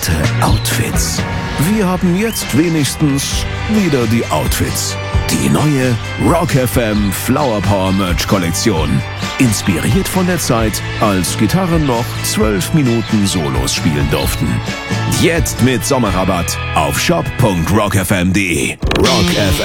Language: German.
alte Outfits. Wir haben jetzt wenigstens wieder die Outfits. Die neue Rock FM Flower Power Merch Kollektion. Inspiriert von der Zeit, als Gitarren noch 12 Minuten Solos spielen durften. Jetzt mit Sommerrabatt auf shop.rockfm.de. Rock FM.